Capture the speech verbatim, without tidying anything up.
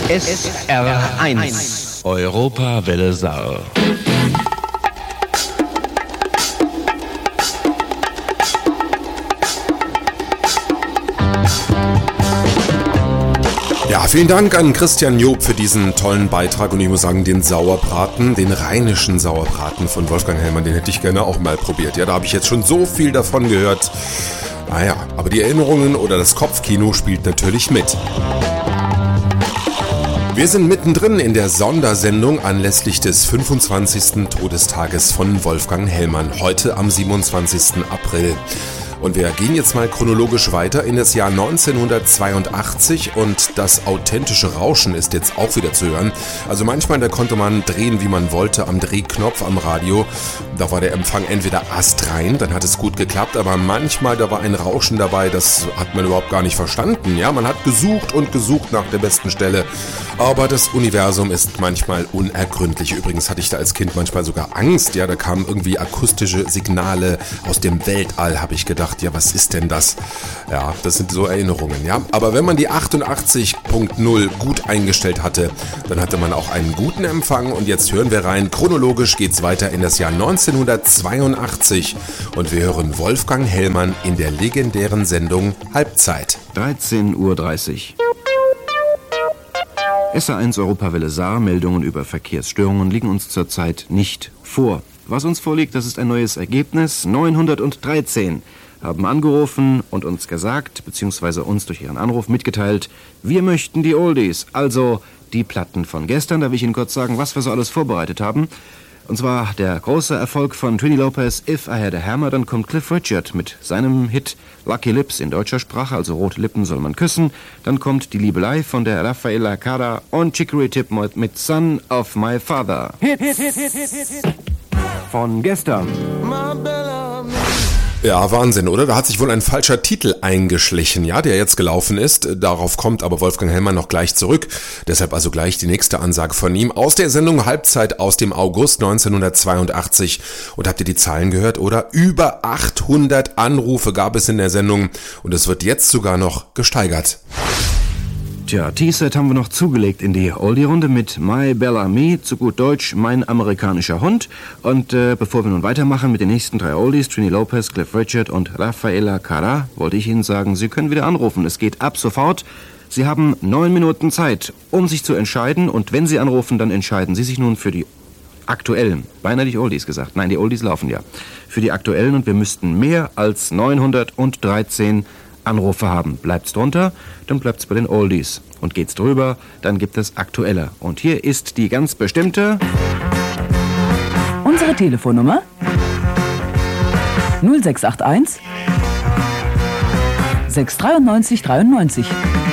S R eins Europawelle Saar. Ja, vielen Dank an Christian Job für diesen tollen Beitrag und ich muss sagen, den Sauerbraten, den rheinischen Sauerbraten von Wolfgang Hellmann, den hätte ich gerne auch mal probiert. Ja, da habe ich jetzt schon so viel davon gehört. Naja, aber die Erinnerungen oder das Kopfkino spielt natürlich mit. Wir sind mittendrin in der Sondersendung anlässlich des fünfundzwanzigsten Todestages von Wolfgang Hellmann, heute am siebenundzwanzigsten April. Und wir gehen jetzt mal chronologisch weiter in das Jahr neunzehnhundertzweiundachtzig und das authentische Rauschen ist jetzt auch wieder zu hören. Also manchmal, da konnte man drehen, wie man wollte, am Drehknopf am Radio. Da war der Empfang entweder astrein, dann hat es gut geklappt, aber manchmal, da war ein Rauschen dabei, das hat man überhaupt gar nicht verstanden. Ja, man hat gesucht und gesucht nach der besten Stelle, aber das Universum ist manchmal unergründlich. Übrigens hatte ich da als Kind manchmal sogar Angst, ja, da kamen irgendwie akustische Signale aus dem Weltall, habe ich gedacht. Ja, was ist denn das? Ja, das sind so Erinnerungen, ja. Aber wenn man die achtundachtzig Punkt null gut eingestellt hatte, dann hatte man auch einen guten Empfang. Und jetzt hören wir rein. Chronologisch geht's weiter in das Jahr neunzehnhundertzweiundachtzig. Und wir hören Wolfgang Hellmann in der legendären Sendung Halbzeit. dreizehn Uhr dreißig. S R eins Europawelle Saar, Meldungen über Verkehrsstörungen liegen uns zurzeit nicht vor. Was uns vorliegt, das ist ein neues Ergebnis. neunhundertdreizehn haben angerufen und uns gesagt, beziehungsweise uns durch ihren Anruf mitgeteilt, wir möchten die Oldies, also die Platten von gestern. Da will ich Ihnen kurz sagen, was wir so alles vorbereitet haben. Und zwar der große Erfolg von Trini Lopez, If I Had a Hammer. Dann kommt Cliff Richard mit seinem Hit Lucky Lips in deutscher Sprache, also rote Lippen soll man küssen. Dann kommt Die Liebelei von der Rafaela Cara und Chicory Tip mit Son of My Father. Hit, hit, hit, hit, hit, hit. Von gestern. Ja, Wahnsinn, oder? Da hat sich wohl ein falscher Titel eingeschlichen, ja, der jetzt gelaufen ist. Darauf kommt aber Wolfgang Hellmann noch gleich zurück. Deshalb also gleich die nächste Ansage von ihm aus der Sendung Halbzeit aus dem August neunzehnhundertzweiundachtzig. Und habt ihr die Zahlen gehört, oder? Über achthundert Anrufe gab es in der Sendung und es wird jetzt sogar noch gesteigert. Tja, T-Set haben wir noch zugelegt in die Oldie-Runde mit My Bellamy, zu gut Deutsch, mein amerikanischer Hund. Und äh, bevor wir nun weitermachen mit den nächsten drei Oldies, Trini Lopez, Cliff Richard und Rafaela Cara, wollte ich Ihnen sagen, Sie können wieder anrufen. Es geht ab sofort. Sie haben neun Minuten Zeit, um sich zu entscheiden. Und wenn Sie anrufen, dann entscheiden Sie sich nun für die aktuellen. Beinahe die Oldies gesagt. Nein, die Oldies laufen ja. Für die aktuellen, und wir müssten mehr als neunhundertdreizehn Anrufe haben. Bleibt's drunter, dann bleibt's bei den Oldies. Und geht's drüber, dann gibt es aktuelle. Und hier ist die ganz bestimmte... Unsere Telefonnummer null sechs acht eins sechs neun drei dreiundneunzig.